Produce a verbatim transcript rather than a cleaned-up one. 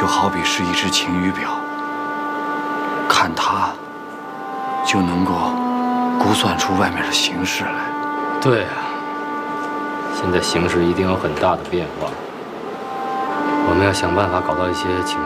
就好比是一只晴雨表，看它就能够估算出外面的形势来。 对啊，现在形势一定有很大的变化，我们要想办法搞到一些情